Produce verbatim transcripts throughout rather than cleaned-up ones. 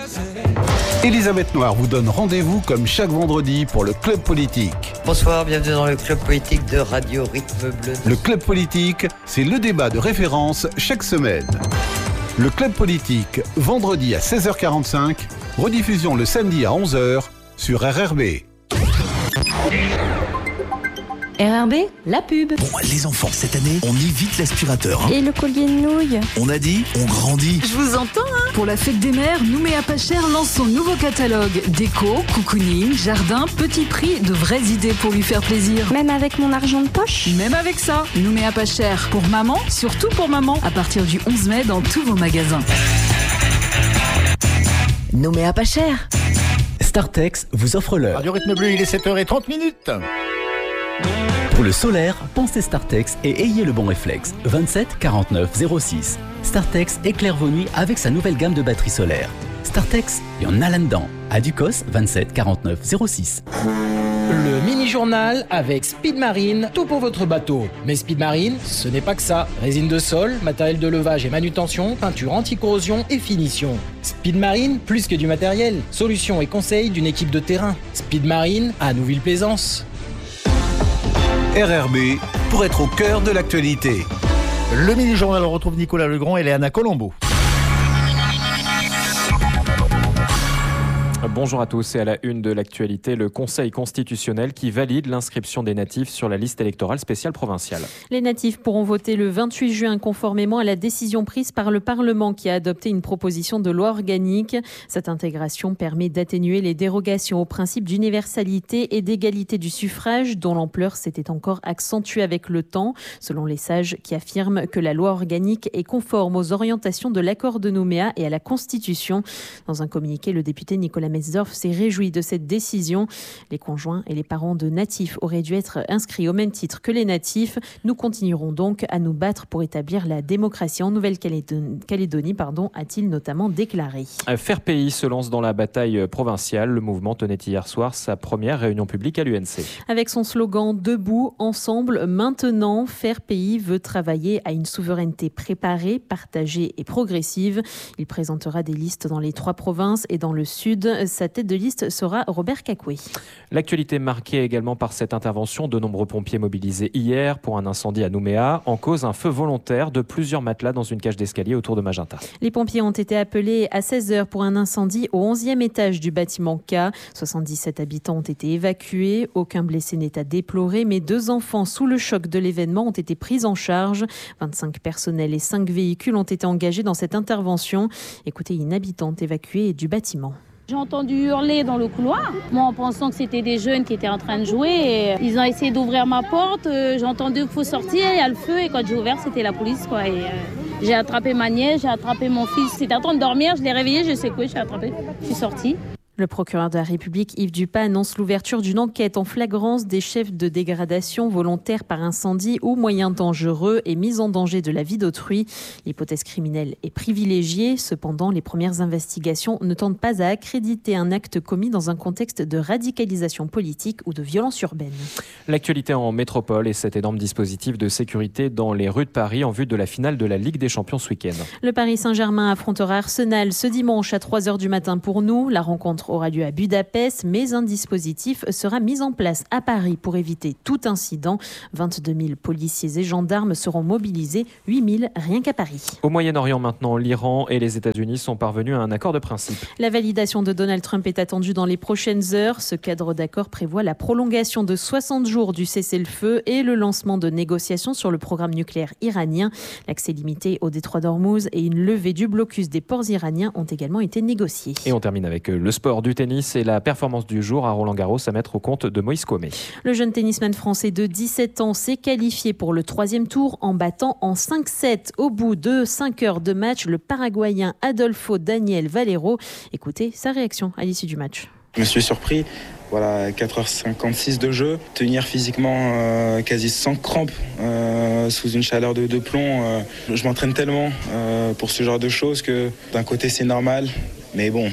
Elisabeth Noir vous donne rendez-vous comme chaque vendredi pour le Club Politique. Bonsoir, bienvenue dans le Club Politique de Radio Rythme Bleu. Le Club Politique, c'est le débat de référence chaque semaine. Le Club Politique, vendredi à seize heures quarante-cinq, rediffusion le samedi à onze heures sur R R B. R R B, la pub. Bon, les enfants, cette année, on évite l'aspirateur. Hein. Et le collier de nouilles. On a dit, on grandit. Je vous entends, hein. Pour la fête des mères, Nouméa Pas Cher lance son nouveau catalogue. Déco, cocooning, jardin, petit prix, de vraies idées pour lui faire plaisir. Même avec mon argent de poche. Même avec ça, Nouméa Pas Cher. Pour maman, surtout pour maman. À partir du onze mai dans tous vos magasins. Nouméa Pas Cher. Startex vous offre l'heure. Radio Rythme Bleu, il est sept heures trente minutes. Pour le solaire, pensez Startex et ayez le bon réflexe. vingt-sept quarante-neuf zéro six. Startex éclaire vos nuits avec sa nouvelle gamme de batteries solaires. Startex, il y en a là-dedans. À Ducos, vingt-sept quarante-neuf zéro six. Le mini-journal avec Speed Marine, tout pour votre bateau. Mais Speed Marine, ce n'est pas que ça. Résine de sol, matériel de levage et manutention, peinture anti-corrosion et finition. Speed Marine, plus que du matériel. Solutions et conseils d'une équipe de terrain. Speed Marine à Nouville-Plaisance. R R B, pour être au cœur de l'actualité. Le mini-journal, on retrouve Nicolas Legrand et Léana Colombo. Bonjour à tous et à la une de l'actualité, le Conseil constitutionnel qui valide l'inscription des natifs sur la liste électorale spéciale provinciale. Les natifs pourront voter le vingt-huit juin conformément à la décision prise par le Parlement qui a adopté une proposition de loi organique. Cette intégration permet d'atténuer les dérogations au principe d'universalité et d'égalité du suffrage dont l'ampleur s'était encore accentuée avec le temps, selon les sages qui affirment que la loi organique est conforme aux orientations de l'accord de Nouméa et à la Constitution. Dans un communiqué, le député Nicolas Metzdorf s'est réjoui de cette décision. Les conjoints et les parents de natifs auraient dû être inscrits au même titre que les natifs. Nous continuerons donc à nous battre pour établir la démocratie en Nouvelle-Calédonie, pardon, a-t-il notamment déclaré. Faire pays se lance dans la bataille provinciale. Le mouvement tenait hier soir sa première réunion publique à l'U N C. Avec son slogan « Debout, ensemble, maintenant », Faire pays veut travailler à une souveraineté préparée, partagée et progressive. Il présentera des listes dans les trois provinces et dans le sud. Sa tête de liste sera Robert Cacoué. L'actualité marquée également par cette intervention. De nombreux pompiers mobilisés hier pour un incendie à Nouméa. En cause, un feu volontaire de plusieurs matelas dans une cage d'escalier autour de Magenta. Les pompiers ont été appelés à seize heures pour un incendie au onzième étage du bâtiment K. soixante-dix-sept habitants ont été évacués. Aucun blessé n'est à déplorer, mais deux enfants sous le choc de l'événement ont été pris en charge. vingt-cinq personnels et cinq véhicules ont été engagés dans cette intervention. Écoutez une habitante évacuée du bâtiment. J'ai entendu hurler dans le couloir, moi en pensant que c'était des jeunes qui étaient en train de jouer. Et ils ont essayé d'ouvrir ma porte, j'ai entendu qu'il faut sortir, il y a le feu et quand j'ai ouvert c'était la police quoi. Et, euh, j'ai attrapé ma nièce, j'ai attrapé mon fils, c'était en train de dormir, je l'ai réveillé, je sais quoi, j'ai attrapé, je suis sortie. Le procureur de la République, Yves Dupas, annonce l'ouverture d'une enquête en flagrance des chefs de dégradation volontaire par incendie ou moyen dangereux et mise en danger de la vie d'autrui. L'hypothèse criminelle est privilégiée. Cependant, les premières investigations ne tentent pas à accréditer un acte commis dans un contexte de radicalisation politique ou de violence urbaine. L'actualité en métropole et cet énorme dispositif de sécurité dans les rues de Paris en vue de la finale de la Ligue des Champions ce week-end. Le Paris Saint-Germain affrontera Arsenal ce dimanche à trois heures du matin pour nous. La rencontre aura lieu à Budapest, mais un dispositif sera mis en place à Paris pour éviter tout incident. vingt-deux mille policiers et gendarmes seront mobilisés, huit mille rien qu'à Paris. Au Moyen-Orient maintenant, l'Iran et les États-Unis sont parvenus à un accord de principe. La validation de Donald Trump est attendue dans les prochaines heures. Ce cadre d'accord prévoit la prolongation de soixante jours du cessez-le-feu et le lancement de négociations sur le programme nucléaire iranien. L'accès limité au détroit d'Ormuz et une levée du blocus des ports iraniens ont également été négociés. Et on termine avec le sport. Du tennis et la performance du jour à Roland-Garros à mettre au compte de Moïse Kouamé. Le jeune tennisman français de dix-sept ans s'est qualifié pour le troisième tour en battant en cinq sept au bout de cinq heures de match le Paraguayen Adolfo Daniel Valero. Écoutez sa réaction à l'issue du match. Je me suis surpris. Voilà, quatre heures cinquante-six de jeu. Tenir physiquement euh, quasi sans crampes euh, sous une chaleur de, de plomb. Euh, je m'entraîne tellement euh, pour ce genre de choses que d'un côté c'est normal, mais bon,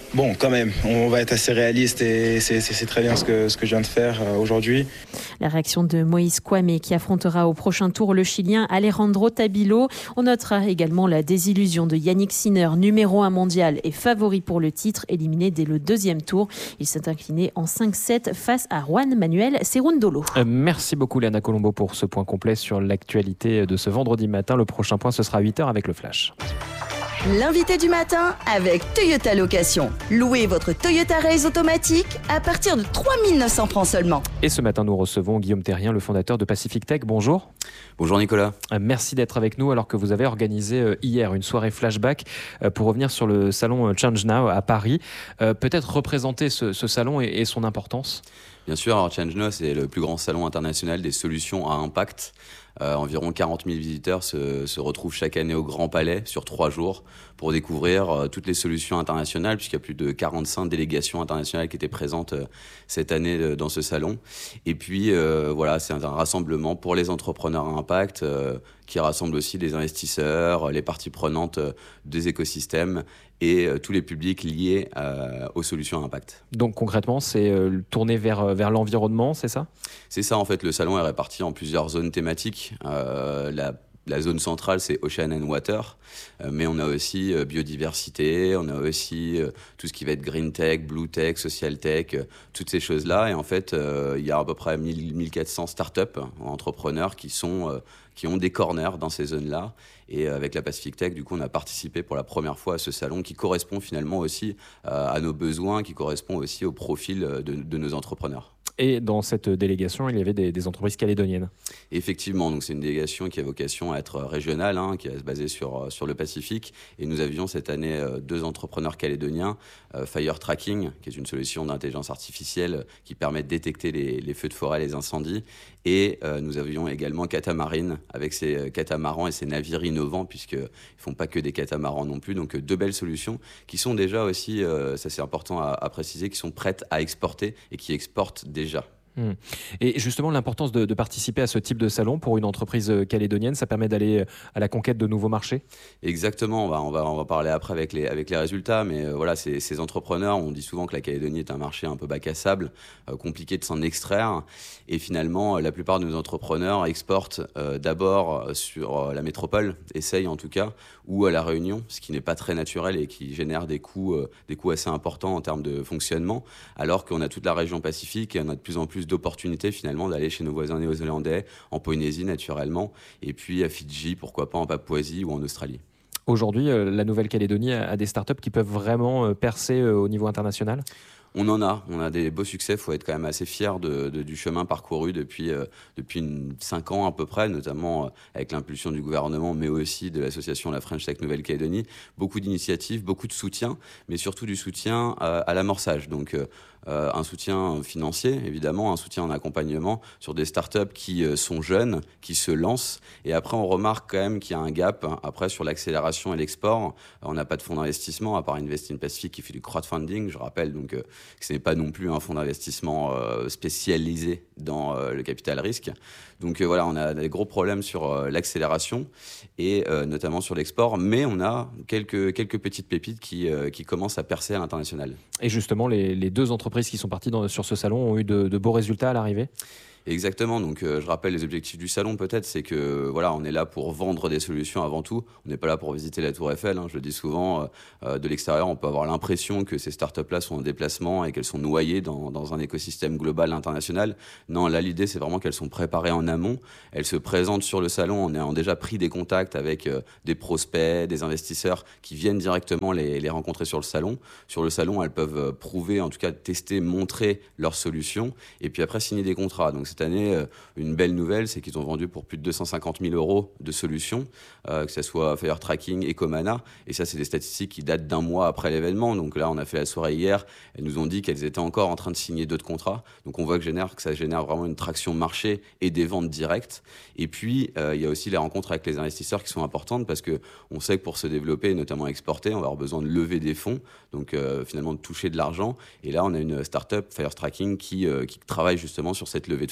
Bon, quand même, on va être assez réaliste et c'est, c'est, c'est très bien ce que, ce que je viens de faire euh, aujourd'hui. La réaction de Moïse Kouamé qui affrontera au prochain tour le Chilien Alejandro Tabilo. On notera également la désillusion de Yannick Sinner, numéro un mondial et favori pour le titre, éliminé dès le deuxième tour. Il s'est incliné en cinq sept face à Juan Manuel Cerundolo. Euh, merci beaucoup Léana Colombo pour ce point complet sur l'actualité de ce vendredi matin. Le prochain point, ce sera à huit heures avec le Flash. L'invité du matin avec Toyota Location. Louez votre Toyota Race automatique à partir de trois mille neuf cents francs seulement. Et ce matin, nous recevons Guillaume Terrien, le fondateur de Pacific Tech. Bonjour. Bonjour Nicolas. Merci d'être avec nous alors que vous avez organisé hier une soirée flashback pour revenir sur le salon Change Now à Paris. Peut-être représenter ce, ce salon et, et son importance. Bien sûr, alors Change Now, c'est le plus grand salon international des solutions à impact. Euh, environ quarante mille visiteurs se, se retrouvent chaque année au Grand Palais sur trois jours pour découvrir euh, toutes les solutions internationales, puisqu'il y a plus de quarante-cinq délégations internationales qui étaient présentes euh, cette année euh, dans ce salon. Et puis euh, voilà, c'est un, un rassemblement pour les entrepreneurs à impact euh, qui rassemble aussi les investisseurs, les parties prenantes euh, des écosystèmes et euh, tous les publics liés euh, aux solutions à impact. Donc concrètement, c'est euh, tourné vers, vers l'environnement, c'est ça ? C'est ça, en fait, le salon est réparti en plusieurs zones thématiques. Euh, la La zone centrale, c'est Ocean and Water, euh, mais on a aussi euh, biodiversité, on a aussi euh, tout ce qui va être green tech, blue tech, social tech, euh, toutes ces choses-là. Et en fait, euh, il y a à peu près mille quatre cents startups, entrepreneurs qui sont euh, qui ont des corners dans ces zones-là. Et euh, avec la Pacific Tech, du coup, on a participé pour la première fois à ce salon qui correspond finalement aussi euh, à nos besoins, qui correspond aussi au profil de, de nos entrepreneurs. Et dans cette délégation, il y avait des, des entreprises calédoniennes. Effectivement, donc c'est une délégation qui a vocation à être régionale, hein, qui va se baser sur, sur le Pacifique. Et nous avions cette année euh, deux entrepreneurs calédoniens, euh, Fire Tracking, qui est une solution d'intelligence artificielle qui permet de détecter les, les feux de forêt, les incendies. Et euh, nous avions également Catamarine, avec ses catamarans et ses navires innovants, puisqu'ils ne font pas que des catamarans non plus. Donc deux belles solutions qui sont déjà aussi, euh, ça c'est important à, à préciser, qui sont prêtes à exporter et qui exportent déjà. Mmh. Et justement, l'importance de, de participer à ce type de salon pour une entreprise calédonienne, ça permet d'aller à la conquête de nouveaux marchés ? Exactement, on va, on va, on va parler après avec les, avec les résultats, mais euh, voilà, ces, ces entrepreneurs, on dit souvent que la Calédonie est un marché un peu bac à sable, euh, compliqué de s'en extraire, et finalement, la plupart de nos entrepreneurs exportent euh, d'abord sur la métropole, essayent en tout cas, ou à La Réunion, ce qui n'est pas très naturel et qui génère des coûts, euh, des coûts assez importants en termes de fonctionnement, alors qu'on a toute la région Pacifique et on a de plus en plus d'opportunités finalement d'aller chez nos voisins néo-zélandais, en Polynésie naturellement, et puis à Fidji, pourquoi pas en Papouasie ou en Australie. Aujourd'hui, euh, la Nouvelle-Calédonie a, a des startups qui peuvent vraiment euh, percer euh, au niveau international ? On en a, on a des beaux succès, il faut être quand même assez fier de, de, du chemin parcouru depuis, euh, depuis cinq ans à peu près, notamment euh, avec l'impulsion du gouvernement, mais aussi de l'association La French Tech Nouvelle-Calédonie. Beaucoup d'initiatives, beaucoup de soutien, mais surtout du soutien à, à l'amorçage. Donc euh, euh, un soutien financier, évidemment, un soutien en accompagnement sur des startups qui euh, sont jeunes, qui se lancent. Et après, on remarque quand même qu'il y a un gap. Après, sur l'accélération et l'export, on n'a pas de fonds d'investissement, à part Invest in Pacific qui fait du crowdfunding, je rappelle, donc euh, que ce n'est pas non plus un fonds d'investissement euh, spécialisé dans euh, le capital risque. Donc euh, voilà, on a des gros problèmes sur euh, l'accélération et euh, notamment sur l'export, mais on a quelques, quelques petites pépites qui, euh, qui commencent à percer à l'international. Et justement, les, les deux entreprises qui sont parties dans, sur ce salon ont eu de, de beaux résultats à l'arrivée ? Exactement, donc euh, je rappelle les objectifs du salon peut-être, c'est que voilà, on est là pour vendre des solutions avant tout, on n'est pas là pour visiter la Tour Eiffel, hein, je le dis souvent, euh, de l'extérieur on peut avoir l'impression que ces startups-là sont en déplacement et qu'elles sont noyées dans, dans un écosystème global international. Non, là l'idée c'est vraiment qu'elles sont préparées en amont, elles se présentent sur le salon en ayant déjà pris des contacts avec euh, des prospects, des investisseurs qui viennent directement les, les rencontrer sur le salon. Sur le salon, elles peuvent prouver, en tout cas tester, montrer leurs solutions et puis après signer des contrats. Donc cette année, une belle nouvelle, c'est qu'ils ont vendu pour plus de deux cent cinquante mille euros de solutions, euh, que ce soit Fire Tracking et Comana. Et ça, c'est des statistiques qui datent d'un mois après l'événement. Donc là, on a fait la soirée hier. Elles nous ont dit qu'elles étaient encore en train de signer d'autres contrats. Donc on voit que, génère, que ça génère vraiment une traction marché et des ventes directes. Et puis, euh, il y a aussi les rencontres avec les investisseurs qui sont importantes parce qu'on sait que pour se développer, notamment exporter, on va avoir besoin de lever des fonds, donc euh, finalement de toucher de l'argent. Et là, on a une start-up, Fire Tracking, qui, euh, qui travaille justement sur cette levée de fonds.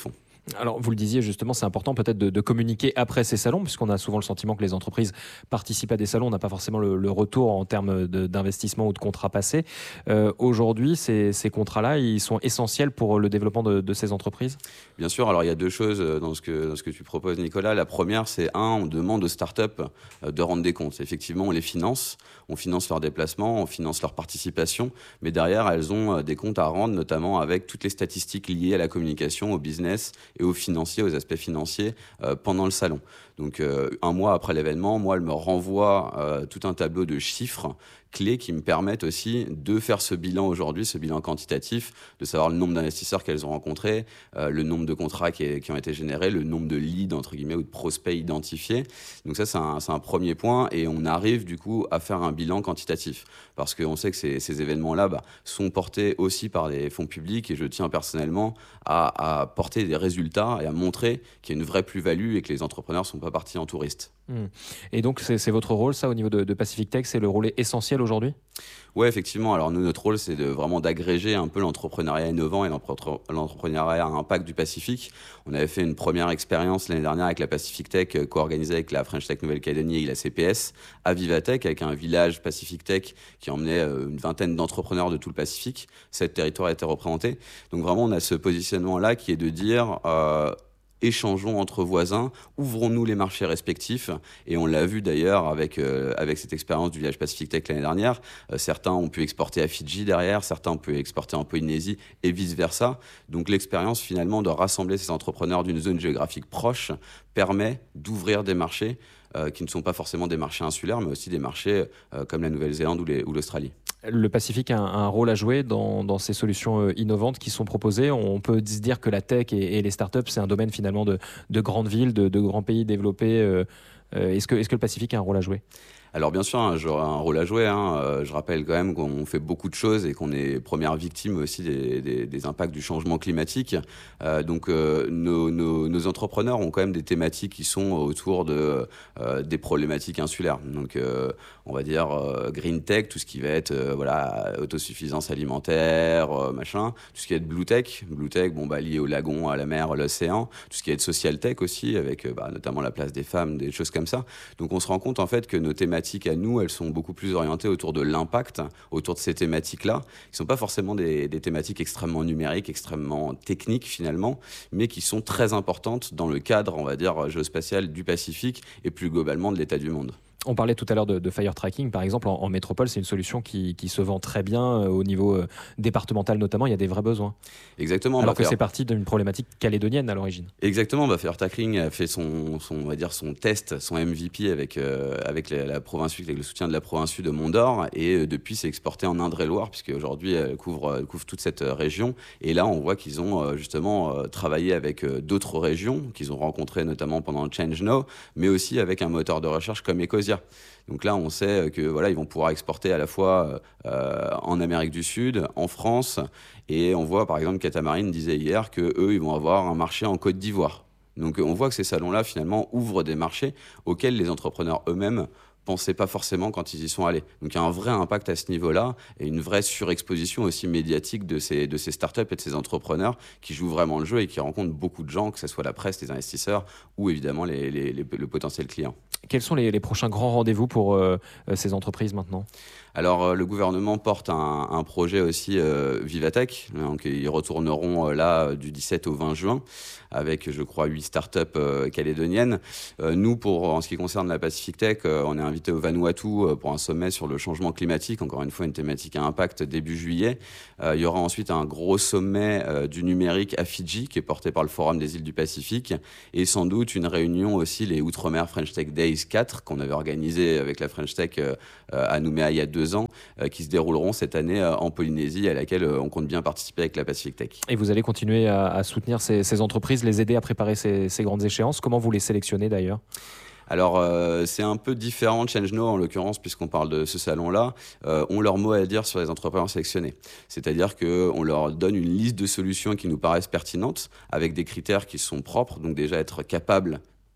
Alors, vous le disiez justement, c'est important peut-être de, de communiquer après ces salons, puisqu'on a souvent le sentiment que les entreprises participent à des salons, on n'a pas forcément le, le retour en termes de, d'investissement ou de contrats passés. Euh, aujourd'hui, ces, ces contrats-là, ils sont essentiels pour le développement de, de ces entreprises ? Bien sûr, alors il y a deux choses dans ce que, dans ce que tu proposes, Nicolas. La première, c'est un, on demande aux startups de rendre des comptes. Effectivement, on les finance, on finance leurs déplacements, on finance leur participation, mais derrière, elles ont des comptes à rendre, notamment avec toutes les statistiques liées à la communication, au business et aux financiers, aux aspects financiers euh, pendant le salon. Donc euh, un mois après l'événement, moi, elle me renvoie euh, tout un tableau de chiffres clés qui me permettent aussi de faire ce bilan aujourd'hui, ce bilan quantitatif, de savoir le nombre d'investisseurs qu'elles ont rencontrés, euh, le nombre de contrats qui, est, qui ont été générés, le nombre de leads, entre guillemets, ou de prospects identifiés. Donc ça, c'est un, c'est un premier point. Et on arrive, du coup, à faire un bilan quantitatif. Parce qu'on sait que ces, ces événements-là bah, sont portés aussi par des fonds publics. Et je tiens personnellement à, à porter des résultats et à montrer qu'il y a une vraie plus-value et que les entrepreneurs ne sont pas partis en touristes. Mmh. Et donc, c'est, c'est votre rôle, ça, au niveau de, de Pacific Tech, c'est le rôle essentiel aujourd'hui ? Oui, effectivement. Alors nous, notre rôle, c'est de vraiment d'agréger un peu l'entrepreneuriat innovant et l'entrepreneuriat à impact du Pacifique. On avait fait une première expérience l'année dernière avec la Pacific Tech, co-organisée avec la French Tech Nouvelle-Calédonie et la C P S, à Vivatech, avec un village Pacific Tech qui emmenait une vingtaine d'entrepreneurs de tout le Pacifique. Sept territoires étaient représentés. Donc vraiment, on a ce positionnement-là qui est de dire... Euh, échangeons entre voisins, ouvrons-nous les marchés respectifs. Et on l'a vu d'ailleurs avec, euh, avec cette expérience du village Pacific Tech l'année dernière. Euh, certains ont pu exporter à Fidji derrière, certains ont pu exporter en Polynésie et vice-versa. Donc l'expérience finalement de rassembler ces entrepreneurs d'une zone géographique proche permet d'ouvrir des marchés euh, qui ne sont pas forcément des marchés insulaires, mais aussi des marchés euh, comme la Nouvelle-Zélande ou, les, ou l'Australie. Le Pacifique a un, un rôle à jouer dans, dans ces solutions euh, innovantes qui sont proposées. On peut se dire que la tech et, et les startups, c'est un domaine finalement de, de grandes villes, de, de grands pays développés. Euh, euh, est-ce que, est-ce que le Pacifique a un rôle à jouer ? Alors bien sûr, hein, j'aurai un rôle à jouer. Hein. Euh, je rappelle quand même qu'on fait beaucoup de choses et qu'on est première victime aussi des, des, des impacts du changement climatique. Euh, donc euh, nos, nos, nos entrepreneurs ont quand même des thématiques qui sont autour de, euh, des problématiques insulaires. Donc euh, on va dire euh, green tech, tout ce qui va être euh, voilà, autosuffisance alimentaire, euh, machin. Tout ce qui va être blue tech, blue tech bon, bah, lié au lagon, à la mer, à l'océan. Tout ce qui va être social tech aussi, avec euh, bah, notamment la place des femmes, des choses comme ça. Donc on se rend compte en fait que nos thématiques à nous, elles sont beaucoup plus orientées autour de l'impact, autour de ces thématiques-là, qui ne sont pas forcément des, des thématiques extrêmement numériques, extrêmement techniques finalement, mais qui sont très importantes dans le cadre, on va dire, géospatial du Pacifique et plus globalement de l'état du monde. On parlait tout à l'heure de, de fire tracking, par exemple, en, en métropole, c'est une solution qui, qui se vend très bien euh, au niveau euh, départemental notamment, il y a des vrais besoins. Exactement. Alors bah, que faire... c'est parti d'une problématique calédonienne à l'origine. Exactement, bah, fire tracking a fait son, son, on va dire son test, son M V P avec, euh, avec la, la province sud, avec le soutien de la province sud de Mont-d'Or, et euh, depuis c'est exporté en Indre-et-Loire, puisqu'aujourd'hui elle couvre, elle couvre toute cette euh, région, et là on voit qu'ils ont euh, justement euh, travaillé avec euh, d'autres régions, qu'ils ont rencontrées notamment pendant le Change Now, mais aussi avec un moteur de recherche comme Ecosia. Donc là, on sait que voilà, ils vont pouvoir exporter à la fois euh, en Amérique du Sud, en France, et on voit par exemple Catamarine disait hier que eux, ils vont avoir un marché en Côte d'Ivoire. Donc on voit que ces salons-là finalement ouvrent des marchés auxquels les entrepreneurs eux-mêmes pensaient pas forcément quand ils y sont allés. Donc il y a un vrai impact à ce niveau-là et une vraie surexposition aussi médiatique de ces, de ces startups et de ces entrepreneurs qui jouent vraiment le jeu et qui rencontrent beaucoup de gens, que ce soit la presse, les investisseurs ou évidemment les, les, les, le potentiel client. Quels sont les, les prochains grands rendez-vous pour euh, ces entreprises maintenant ? Alors, euh, le gouvernement porte un, un projet aussi euh, Vivatech. Donc, ils retourneront euh, là du dix-sept au vingt juin avec, je crois, huit startups euh, calédoniennes. Euh, nous, pour, en ce qui concerne la Pacific Tech, euh, on est invité au Vanuatu euh, pour un sommet sur le changement climatique. Encore une fois, une thématique à impact début juillet. Euh, il y aura ensuite un gros sommet euh, du numérique à Fidji qui est porté par le Forum des îles du Pacifique. Et sans doute une réunion aussi, les Outre-mer French Tech Days quatre, qu'on avait organisé avec la French Tech euh, à Nouméa il y a deux ans, euh, qui se dérouleront cette année euh, en Polynésie, à laquelle euh, on compte bien participer avec la Pacific Tech. Et vous allez continuer à, à soutenir ces, ces entreprises, les aider à préparer ces, ces grandes échéances. Comment vous les sélectionnez d'ailleurs ? Alors, euh, c'est un peu différent de Change Now, en l'occurrence, puisqu'on parle de ce salon-là. Euh, ont leur mot à dire sur les entrepreneurs sélectionnés. C'est-à-dire qu'on leur donne une liste de solutions qui nous paraissent pertinentes, avec des critères qui sont propres, donc déjà être capable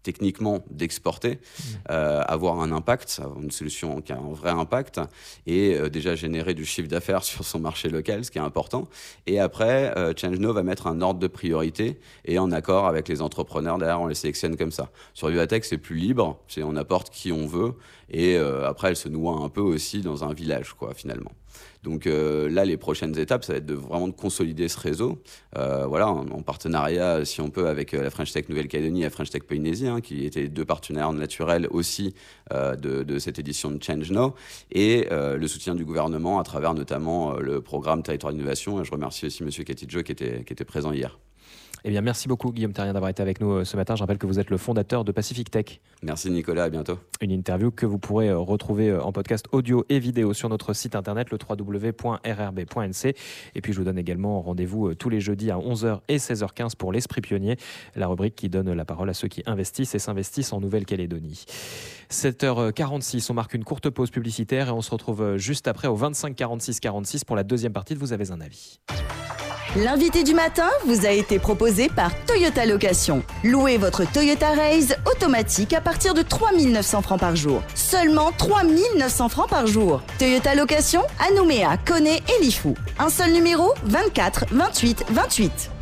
techniquement d'exporter, euh, avoir un impact, une solution qui a un vrai impact et euh, déjà générer du chiffre d'affaires sur son marché local, ce qui est important. Et après, euh, ChangeNo va mettre un ordre de priorité et en accord avec les entrepreneurs, derrière on les sélectionne comme ça. Sur Vivatech, c'est plus libre, c'est on apporte qui on veut et euh, après elle se noie un peu aussi dans un village, quoi, finalement. Donc euh, là, les prochaines étapes, ça va être de vraiment de consolider ce réseau, euh, voilà, en, en partenariat, si on peut, avec euh, la French Tech Nouvelle-Calédonie et la French Tech Polynésie, hein, qui étaient deux partenaires naturels aussi euh, de, de cette édition de ChangeNo, et euh, le soutien du gouvernement à travers notamment euh, le programme Territoire d'Innovation. Et je remercie aussi M. Katijo qui était, qui était présent hier. Eh bien, merci beaucoup Guillaume Terrien d'avoir été avec nous ce matin. Je rappelle que vous êtes le fondateur de Pacific Tech. Merci Nicolas, à bientôt. Une interview que vous pourrez retrouver en podcast audio et vidéo sur notre site internet le w w w point r r b point n c. Et puis je vous donne également rendez-vous tous les jeudis à onze heures et seize heures quinze pour l'Esprit Pionnier, la rubrique qui donne la parole à ceux qui investissent et s'investissent en Nouvelle-Calédonie. sept heures quarante-six, on marque une courte pause publicitaire et on se retrouve juste après au vingt-cinq quarante-six quarante-six pour la deuxième partie de Vous avez un avis. L'invité du matin vous a été proposé par Toyota Location. Louez votre Toyota Raze automatique à partir de trois mille neuf cents francs par jour. Seulement trois mille neuf cents francs par jour. Toyota Location à Nouméa, Koné et Lifou. Un seul numéro, vingt-quatre vingt-huit vingt-huit.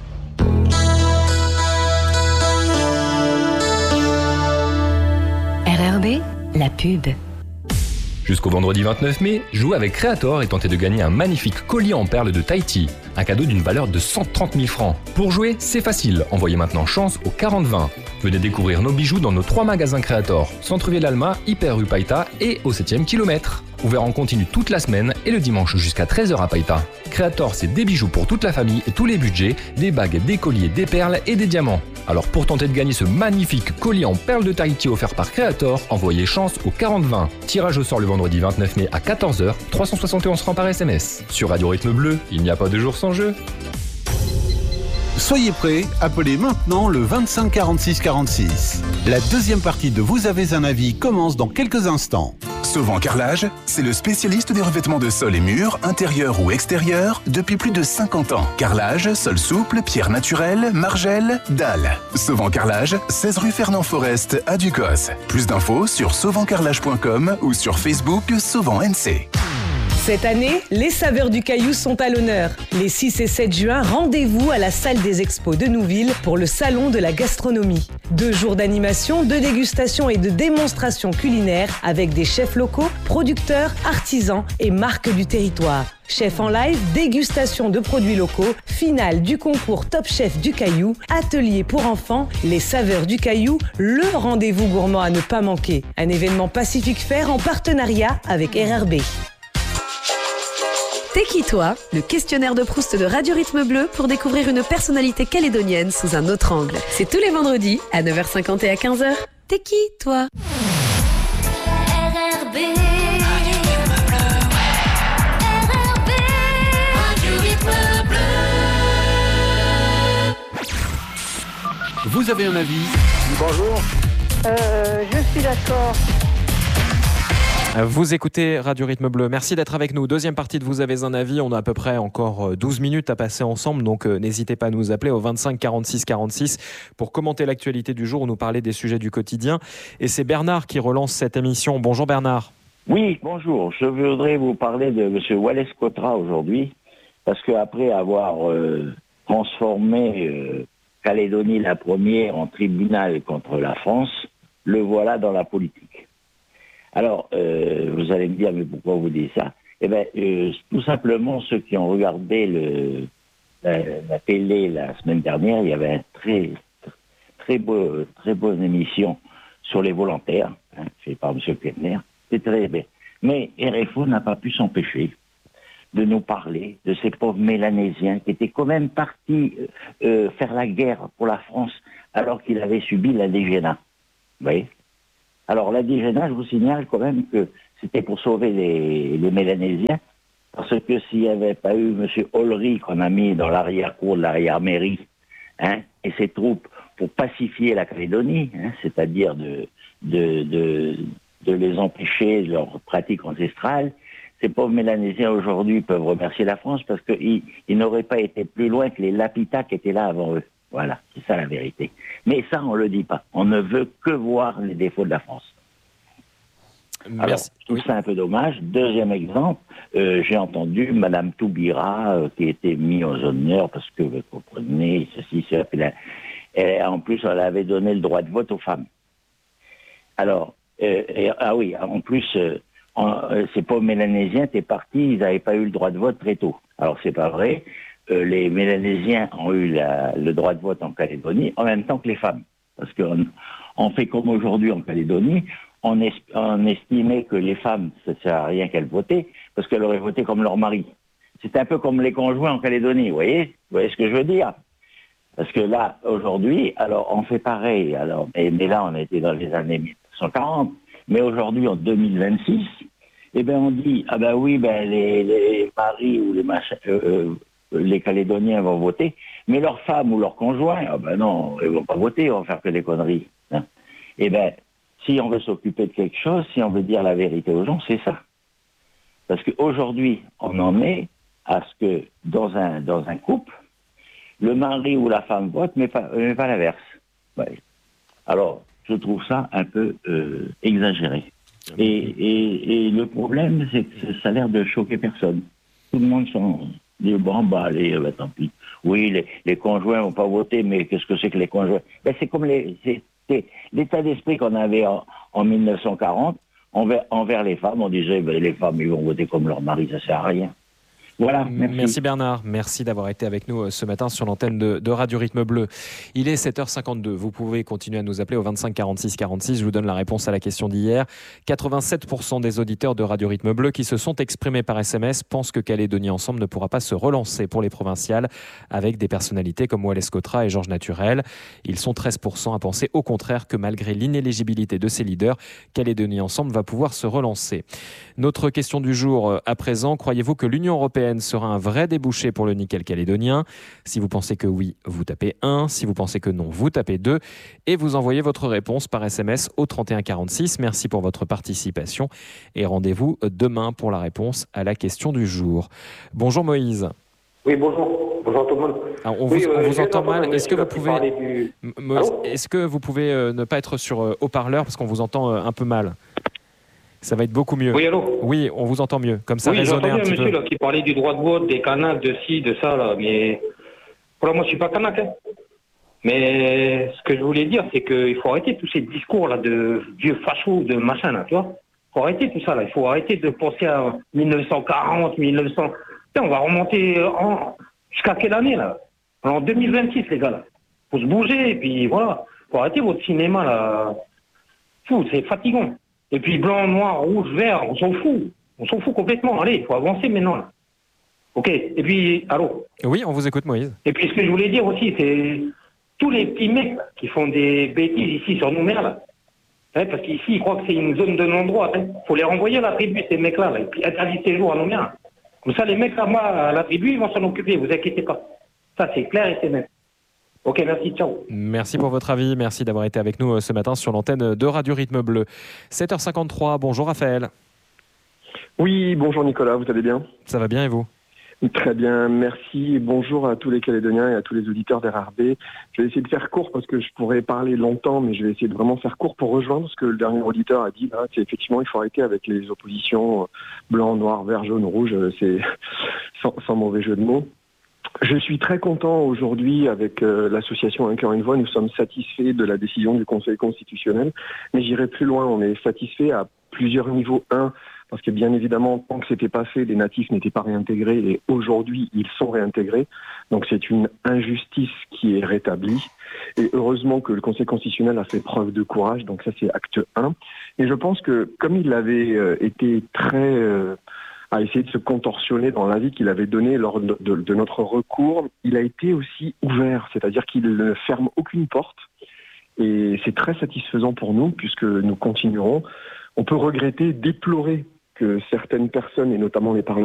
R R B, la pub. Jusqu'au vendredi vingt-neuf mai, jouez avec Creator et tentez de gagner un magnifique collier en perles de Tahiti. Un cadeau d'une valeur de cent trente mille francs. Pour jouer, c'est facile. Envoyez maintenant chance au quarante vingt. Venez découvrir nos bijoux dans nos trois magasins Creator. Centre-Ville Alma, Hyper rue Païta et au septième kilomètre. Ouvert en continu toute la semaine et le dimanche jusqu'à treize heures à Païta. Creator, c'est des bijoux pour toute la famille et tous les budgets, des bagues, des colliers, des perles et des diamants. Alors pour tenter de gagner ce magnifique collier en perles de Tahiti offert par Creator, envoyez chance au quarante vingt. Tirage au sort le vendredi vingt-neuf mai à quatorze heures, trois cent soixante et onze francs par S M S. Sur Radio Rythme Bleu, il n'y a pas de jour sans jeu. Soyez prêts, appelez maintenant le vingt-cinq quarante-six quarante-six. La deuxième partie de Vous avez un avis commence dans quelques instants. Sauvant Carrelage, c'est le spécialiste des revêtements de sol et murs, intérieurs ou extérieurs, depuis plus de cinquante ans. Carrelage, sol souple, pierre naturelle, margelle, dalles. Sauvant Carrelage, seize rue Fernand Forest à Ducos. Plus d'infos sur sauvant carrelage point com ou sur Facebook Sauvant N C. Cette année, les saveurs du Caillou sont à l'honneur. Les six et sept juin, rendez-vous à la salle des expos de Nouville pour le salon de la gastronomie. Deux jours d'animation, de dégustation et de démonstration culinaire avec des chefs locaux, producteurs, artisans et marques du territoire. Chef en live, dégustation de produits locaux, finale du concours Top Chef du Caillou, atelier pour enfants, les saveurs du Caillou, le rendez-vous gourmand à ne pas manquer. Un événement Pacific Fair en partenariat avec R R B. T'es qui toi ? Le questionnaire de Proust de Radio Rythme Bleu pour découvrir une personnalité calédonienne sous un autre angle. C'est tous les vendredis à neuf heures cinquante et à quinze heures. T'es qui toi ? R R B Radio Rythme Bleu. Vous avez un avis ? Bonjour. Euh, je suis d'accord. Vous écoutez Radio Rythme Bleu. Merci d'être avec nous. Deuxième partie de Vous avez un avis. On a à peu près encore douze minutes à passer ensemble. Donc euh, n'hésitez pas à nous appeler au vingt-cinq quarante-six quarante-six pour commenter l'actualité du jour ou nous parler des sujets du quotidien. Et c'est Bernard qui relance cette émission. Bonjour Bernard. Oui, bonjour. Je voudrais vous parler de M. Wallace Cotra aujourd'hui. Parce qu'après avoir euh, transformé euh, Calédonie la première en tribunal contre la France, le voilà dans la politique. Alors, euh, vous allez me dire, mais pourquoi vous dites ça ? Eh bien, euh, tout simplement, ceux qui ont regardé le, la, la télé la semaine dernière, il y avait une très, très, beau, très bonne émission sur les volontaires, hein, fait par M. Kepner. C'est très bien. Mais R F O n'a pas pu s'empêcher de nous parler de ces pauvres Mélanésiens qui étaient quand même partis euh, faire la guerre pour la France alors qu'ils avaient subi l'indigénat. Vous voyez ? Alors, l'indigénat, je vous signale quand même que c'était pour sauver les, les Mélanésiens, parce que s'il n'y avait pas eu M. Olry qu'on a mis dans l'arrière-cour de l'arrière-mairie, hein, et ses troupes pour pacifier la Calédonie, hein, c'est-à-dire de, de, de, de les empêcher de leurs pratiques ancestrales, ces pauvres Mélanésiens aujourd'hui peuvent remercier la France parce qu'ils ils n'auraient pas été plus loin que les Lapita qui étaient là avant eux. Voilà, c'est ça la vérité. Mais ça, on ne le dit pas. On ne veut que voir les défauts de la France. Merci. Alors, je trouve ça un peu dommage. Deuxième exemple, euh, j'ai entendu Madame Toubira, euh, qui était mise aux honneurs parce que, vous comprenez, ceci, cela. Elle, elle, en plus, elle avait donné le droit de vote aux femmes. Alors, euh, et, ah oui, en plus, euh, en, euh, c'est pas mélanésiens, t'es parti, ils n'avaient pas eu le droit de vote très tôt. Alors, c'est pas vrai. Euh, les Mélanésiens ont eu la, le droit de vote en Calédonie en même temps que les femmes. Parce qu'on on fait comme aujourd'hui en Calédonie, on, es, on estimait que les femmes, ça ne sert à rien qu'elles votaient, parce qu'elles auraient voté comme leur mari. C'est un peu comme les conjoints en Calédonie, vous voyez Vous voyez ce que je veux dire? Parce que là, aujourd'hui, alors on fait pareil. Alors, mais, mais là, on était dans les années mille neuf cent quarante. Mais aujourd'hui, en deux mille vingt-six, eh ben on dit, ah ben oui, ben les, les maris ou les machins... Euh, euh, les Calédoniens vont voter, mais leurs femmes ou leurs conjoints, ah ben non, ils vont pas voter, ils vont faire que des conneries. Hein. Eh ben, si on veut s'occuper de quelque chose, si on veut dire la vérité aux gens, c'est ça. Parce qu'aujourd'hui, on en est à ce que dans un, dans un couple, le mari ou la femme vote, mais pas, mais pas l'inverse. Ouais. Alors, je trouve ça un peu euh, exagéré. Et, et, et le problème, c'est que ça a l'air de choquer personne. Tout le monde s'en... dit, bon, bah, allez, bah, tant pis. Oui, les, les conjoints vont pas voter, mais qu'est-ce que c'est que les conjoints? Ben, c'est comme les, c'est, c'est l'état d'esprit qu'on avait en, en mille neuf cent quarante envers, envers les femmes. On disait, ben, les femmes, ils vont voter comme leur mari, ça sert à rien. Voilà, merci. Merci Bernard, merci d'avoir été avec nous ce matin sur l'antenne de, de Radio Rythme Bleu. Il est sept heures cinquante-deux, vous pouvez continuer à nous appeler au vingt-cinq quarante-six quarante-six, je vous donne la réponse à la question d'hier. quatre-vingt-sept pour cent des auditeurs de Radio Rythme Bleu qui se sont exprimés par S M S pensent que Calédonie Ensemble ne pourra pas se relancer pour les provinciales avec des personnalités comme Wallace Cotra et Georges Naturel. Ils sont treize pour cent à penser au contraire que malgré l'inéligibilité de ses leaders, Calédonie Ensemble va pouvoir se relancer. Notre question du jour à présent, croyez-vous que l'Union européenne sera un vrai débouché pour le nickel calédonien? Si vous pensez que oui, vous tapez un. Si vous pensez que non, vous tapez deux. Et vous envoyez votre réponse par S M S au trente et un quarante-six. Merci pour votre participation. Et rendez-vous demain pour la réponse à la question du jour. Bonjour Moïse. Oui, bonjour. Bonjour tout le monde. Alors, on oui, vous, euh, on vous entend mal. Est-ce que vous pouvez, du... Moïse, est-ce que vous pouvez euh, ne pas être sur euh, haut-parleur parce qu'on vous entend euh, un peu mal? Ça va être beaucoup mieux. Oui, allô? Oui, on vous entend mieux. Comme ça, oui, résonnez un petit monsieur peu. Là, qui parlait du droit de vote, des Kanaks, de ci, de ça, là. Mais voilà, moi, je suis pas Kanak. Hein. Mais ce que je voulais dire, c'est qu'il faut arrêter tous ces discours là de vieux fachos, de machin, là, tu vois. Il faut arrêter tout ça, là. Il faut arrêter de penser à mille neuf cent quarante, mille neuf cents... Putain, on va remonter en... jusqu'à quelle année, là? En deux mille vingt-six, les gars, là. Faut se bouger, et puis voilà. Faut arrêter votre cinéma, là. Fou, c'est fatigant. Et puis blanc, noir, rouge, vert, on s'en fout. On s'en fout complètement. Allez, il faut avancer maintenant, là. Ok. Et puis, allô? Oui, on vous écoute, Moïse. Et puis, ce que je voulais dire aussi, c'est tous les petits mecs là, qui font des bêtises ici sur Nouméa, là. Hein, parce qu'ici, ils croient que c'est une zone de non-droit. Il hein. faut les renvoyer à la tribu, ces mecs-là, là, et puis interdit séjour à Nouméa. Comme ça, les mecs là-bas, à la tribu, ils vont s'en occuper, vous inquiétez pas. Ça, c'est clair et c'est net. Ok, merci, ciao. Merci pour votre avis, merci d'avoir été avec nous ce matin sur l'antenne de Radio Rythme Bleu. sept heures cinquante-trois, bonjour Raphaël. Oui, bonjour Nicolas, vous allez bien? Ça va bien et vous? Très bien, merci. Bonjour à tous les Calédoniens et à tous les auditeurs d'R R B. Je vais essayer de faire court parce que je pourrais parler longtemps, mais je vais essayer de vraiment faire court pour rejoindre ce que le dernier auditeur a dit. Là, c'est effectivement, il faut arrêter avec les oppositions blanc, noir, vert, jaune, rouge. C'est sans, sans mauvais jeu de mots. Je suis très content aujourd'hui avec euh, l'association Un cœur une voix. Nous sommes satisfaits de la décision du Conseil constitutionnel, mais j'irai plus loin. On est satisfaits à plusieurs niveaux. Un, parce que bien évidemment, tant que c'était pas fait, les natifs n'étaient pas réintégrés et aujourd'hui, ils sont réintégrés. Donc c'est une injustice qui est rétablie. Et heureusement que le Conseil constitutionnel a fait preuve de courage. Donc ça, c'est acte un. Et je pense que comme il avait euh, été très... Euh, à essayer de se contorsionner dans l'avis qu'il avait donné lors de, de, de notre recours, il a été aussi ouvert, c'est-à-dire qu'il ne ferme aucune porte. Et c'est très satisfaisant pour nous, puisque nous continuerons. On peut regretter, déplorer que certaines personnes, et notamment les parlementaires,